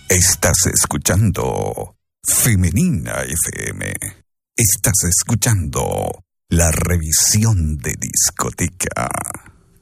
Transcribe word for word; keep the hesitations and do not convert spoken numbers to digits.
Estás escuchando Femenina F M. Estás escuchando la revisión de discoteca.